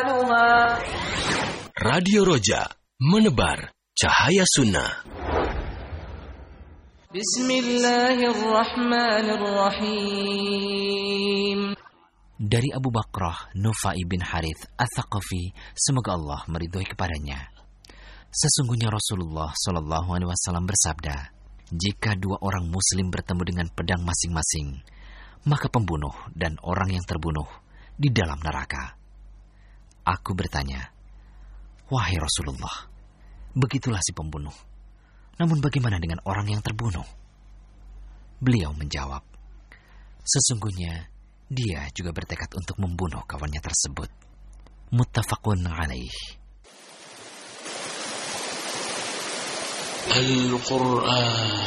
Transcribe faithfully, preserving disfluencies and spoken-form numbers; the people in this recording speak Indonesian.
أمثالها. Radio Roja, menebar cahaya sunnah. Bismillahirrahmanirrahim. Dari Abu Bakrah Nufai bin Harith Ats-Tsaqafi, semoga Allah meridhoi kepadanya. Sesungguhnya Rasulullah Shallallahu Alaihi Wasallam bersabda, jika dua orang Muslim bertemu dengan pedang masing-masing, maka pembunuh dan orang yang terbunuh di dalam neraka. Aku bertanya, wahai Rasulullah, begitulah si pembunuh. Namun bagaimana dengan orang yang terbunuh? Beliau menjawab, sesungguhnya dia juga bertekad untuk membunuh kawannya tersebut. Muttafaqun alaih. Al-Quran